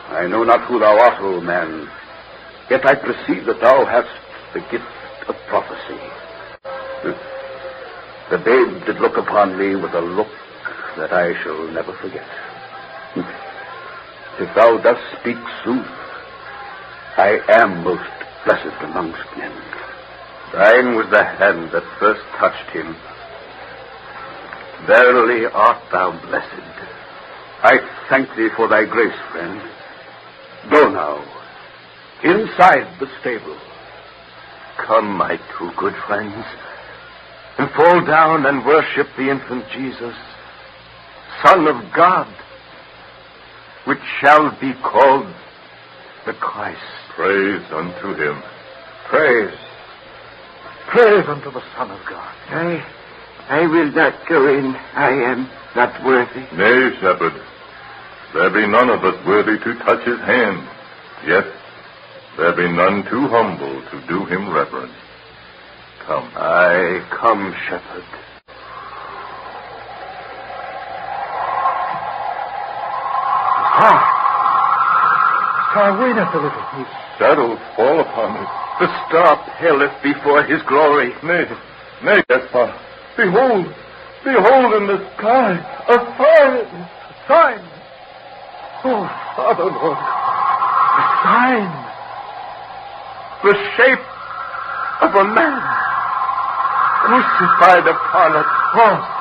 I know not who thou art, old man, yet I perceive that thou hast the gift of prophecy. The babe did look upon me with a look that I shall never forget. If thou dost speak sooth, I am most blessed amongst men. Thine was the hand that first touched him. Verily art thou blessed. I thank thee for thy grace, friend. Go now, inside the stable. Come, my two good friends, and fall down and worship the infant Jesus, Son of God, which shall be called the Christ. Praise unto him. Praise unto the Son of God. I will not go in. I am not worthy. Nay, shepherd, there be none of us worthy to touch his hand, yet there be none too humble to do him reverence. Come. Aye, come, shepherd. Wait a little. His shadows fall upon us. The star paleth before his glory. Nay, Gaspar. Behold in the sky a sign. Oh, Father, Lord, A sign. The shape of a man crucified upon a cross.